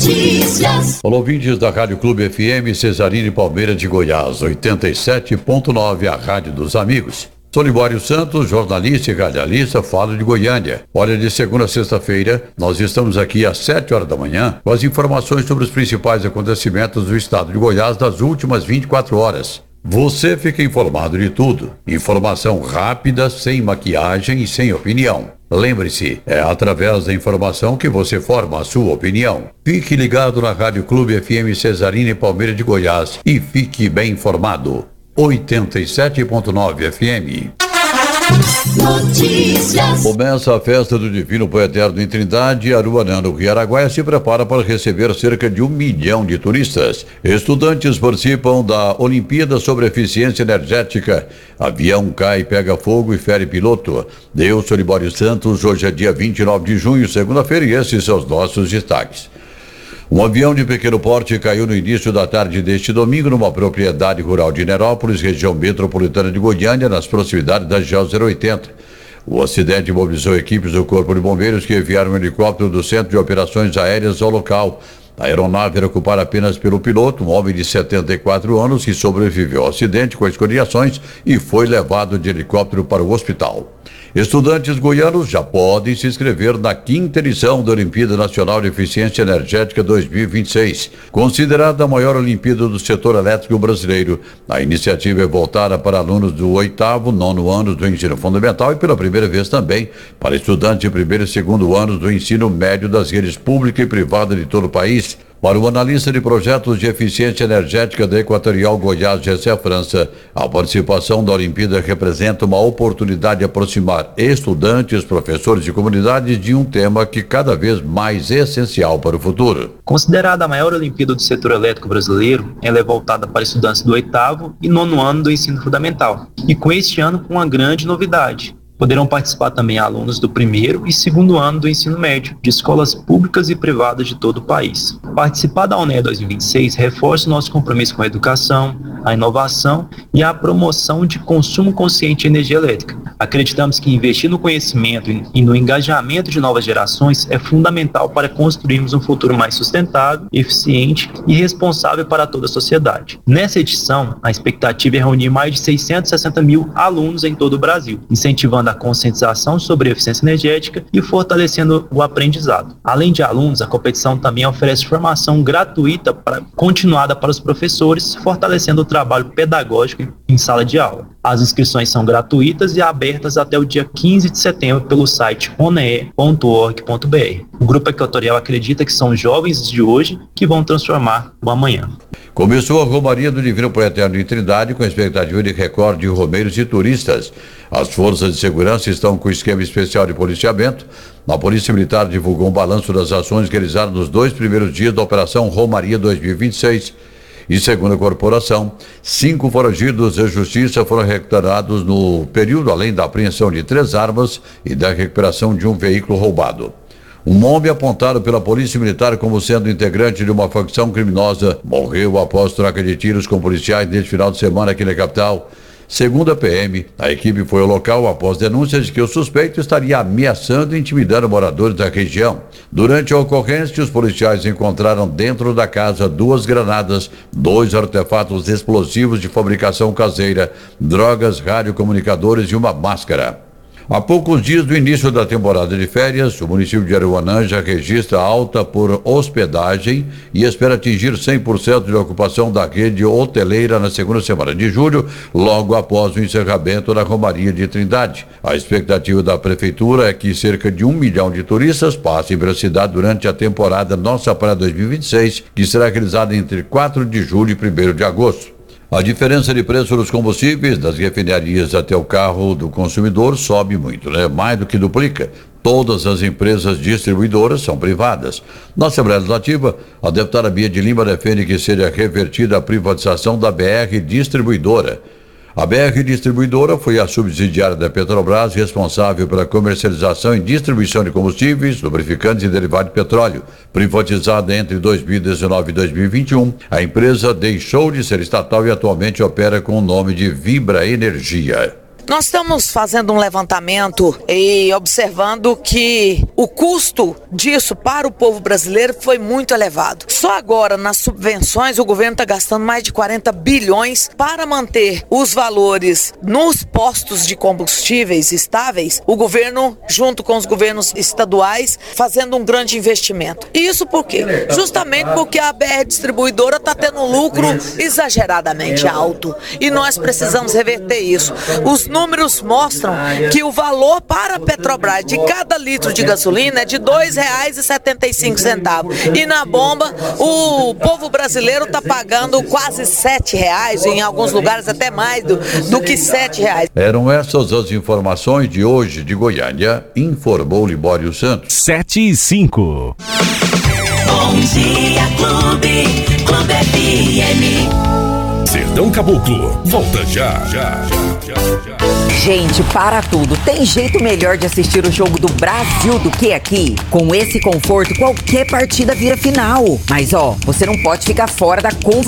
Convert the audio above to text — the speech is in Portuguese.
Notícias. Olá, ouvintes da Rádio Clube FM Cesarini Palmeira de Goiás, 87.9, a rádio dos amigos. Sou Libório Santos, jornalista e radialista, falo de Goiânia. Olha, de segunda a sexta-feira, nós estamos aqui às 7 horas da manhã com as informações sobre os principais acontecimentos do estado de Goiás das últimas 24 horas. Você fica informado de tudo. Informação rápida, sem maquiagem e sem opinião. Lembre-se, é através da informação que você forma a sua opinião. Fique ligado na Rádio Clube FM Cesarini Palmeira de Goiás e fique bem informado. 87.9 FM. Notícias. Começa a festa do Divino Pai Eterno em Trindade e Aruanã, no Rio Araguaia, se prepara para receber cerca de 1 milhão de turistas. Estudantes participam da Olimpíada sobre Eficiência Energética. Avião cai, pega fogo e fere piloto. Eu sou Libório Santos, hoje é dia 29 de junho, segunda-feira, e esses são os nossos destaques. Um avião de pequeno porte caiu no início da tarde deste domingo numa propriedade rural de Nerópolis, região metropolitana de Goiânia, nas proximidades da GO 080. O acidente mobilizou equipes do Corpo de Bombeiros que enviaram um helicóptero do Centro de Operações Aéreas ao local. A aeronave era ocupada apenas pelo piloto, um homem de 74 anos, que sobreviveu ao acidente com escoriações e foi levado de helicóptero para o hospital. Estudantes goianos já podem se inscrever na 5ª edição da Olimpíada Nacional de Eficiência Energética 2026. Considerada a maior Olimpíada do setor elétrico brasileiro, a iniciativa é voltada para alunos do 8º, 9º anos do ensino fundamental e pela primeira vez também para estudantes de 1º e 2º anos do ensino médio das redes pública e privada de todo o país. Para o analista de projetos de eficiência energética da Equatorial Goiás, Gessé França, a participação da Olimpíada representa uma oportunidade de aproximar estudantes, professores e comunidades de um tema que cada vez mais é essencial para o futuro. Considerada a maior Olimpíada do setor elétrico brasileiro, ela é voltada para estudantes do 8º e 9º ano do ensino fundamental. E com este ano, com uma grande novidade. Poderão participar também alunos do 1º e 2º ano do ensino médio, de escolas públicas e privadas de todo o país. Participar da ONEA 2026 reforça o nosso compromisso com a educação, a inovação e a promoção de consumo consciente de energia elétrica. Acreditamos que investir no conhecimento e no engajamento de novas gerações é fundamental para construirmos um futuro mais sustentável, eficiente e responsável para toda a sociedade. Nessa edição, a expectativa é reunir mais de 660 mil alunos em todo o Brasil, incentivando a conscientização sobre a eficiência energética e fortalecendo o aprendizado. Além de alunos, a competição também oferece formação gratuita continuada para os professores, fortalecendo o trabalho pedagógico em sala de aula. As inscrições são gratuitas e abertas até o dia 15 de setembro pelo site onee.org.br. O Grupo Equatorial acredita que são jovens de hoje que vão transformar o amanhã. Começou a Romaria do Divino Pai Eterno em Trindade com a expectativa de recorde de romeiros e turistas. As forças de segurança estão com esquema especial de policiamento. A Polícia Militar divulgou um balanço das ações realizadas nos 2 primeiros dias da Operação Romaria 2026. E segundo a corporação, 5 foragidos da justiça foram recuperados no período, além da apreensão de 3 armas e da recuperação de um veículo roubado. Um homem apontado pela Polícia Militar como sendo integrante de uma facção criminosa morreu após troca de tiros com policiais neste final de semana aqui na capital. Segundo a PM, a equipe foi ao local após denúncias de que o suspeito estaria ameaçando e intimidando moradores da região. Durante a ocorrência, os policiais encontraram dentro da casa 2 granadas, 2 artefatos explosivos de fabricação caseira, drogas, radiocomunicadores e uma máscara. Há poucos dias do início da temporada de férias, o município de Aruanã já registra alta por hospedagem e espera atingir 100% de ocupação da rede hoteleira na segunda semana de julho, logo após o encerramento da Romaria de Trindade. A expectativa da prefeitura é que cerca de 1 milhão de turistas passem pela cidade durante a temporada Nossa Praia 2026, que será realizada entre 4 de julho e 1º de agosto. A diferença de preço dos combustíveis das refinarias até o carro do consumidor sobe muito, mais do que duplica. Todas as empresas distribuidoras são privadas. Na Assembleia Legislativa, a deputada Bia de Lima defende que seja revertida a privatização da BR Distribuidora. A BR Distribuidora foi a subsidiária da Petrobras responsável pela comercialização e distribuição de combustíveis, lubrificantes e derivados de petróleo. Privatizada entre 2019 e 2021, a empresa deixou de ser estatal e atualmente opera com o nome de Vibra Energia. Nós estamos fazendo um levantamento e observando que o custo disso para o povo brasileiro foi muito elevado. Só agora, nas subvenções, o governo está gastando mais de 40 bilhões para manter os valores nos postos de combustíveis estáveis. O governo, junto com os governos estaduais, fazendo um grande investimento. E isso por quê? Justamente porque a BR Distribuidora está tendo um lucro exageradamente alto. E nós precisamos reverter isso. Os números mostram que o valor para a Petrobras de cada litro de gasolina é de R$ 2,75. E na bomba, o povo brasileiro está pagando quase R$ 7, em alguns lugares até mais do que R$ 7. Eram essas as informações de hoje de Goiânia, informou Libório Santos. 7:05. Bom dia, Clube FM. Sertão Caboclo, volta já. Gente, para tudo. Tem jeito melhor de assistir o jogo do Brasil do que aqui? Com esse conforto, qualquer partida vira final. Mas você não pode ficar fora da convocação